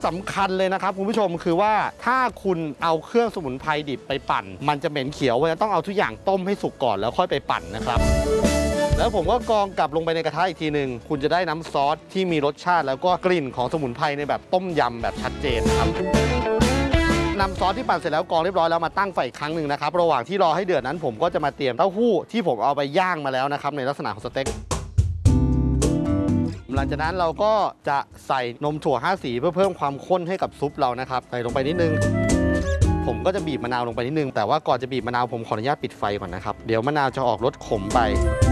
สำคัญเลยนะครับคุณผู้ชมคือว่าถ้าคุณเอาเครื่องสมุนไพรดิบไปปั่นมันจะเหม็นเขียวเพราะฉะนั้นต้องเอาทุกอย่างต้มให้สุกก่อนแล้วค่อยไปปั่นนะครับแล้วผมก็กรองกลับลงไปในกระทะอีกทีหนึ่งคุณจะได้น้ำซอสที่มีรสชาติแล้วก็กลิ่นของสมุนไพรในแบบต้มยำแบบชัดเจนนะครับนำซอสที่ปั่นเสร็จแล้วกรองเรียบร้อยแล้วมาตั้งไฟอีกครั้งหนึ่งนะครับระหว่างที่รอให้เดือดนั้นผมก็จะมาเตรียมเต้าหู้ที่ผมเอาไปย่างมาแล้วนะครับในลักษณะของสเต็กหลังจากนั้นเราก็จะใส่นมถั่ว5สีเพื่อเพิ่มความข้นให้กับซุปเรานะครับใส่ลงไปนิดนึงผมก็จะบีบมะนาวลงไปนิดนึงแต่ว่าก่อนจะบีบมะนาวผมขออนุญาตปิดไฟก่อนนะครับเดี๋ยวมะนาวจะออกรสขมไป